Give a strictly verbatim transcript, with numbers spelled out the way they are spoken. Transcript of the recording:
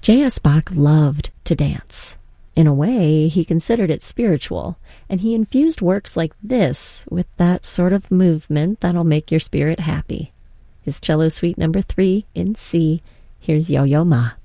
J S. Bach loved to dance. In a way, he considered it spiritual, and he infused works like this with that sort of movement that'll make your spirit happy. His Cello Suite number three in C. Here's Yo-Yo Ma.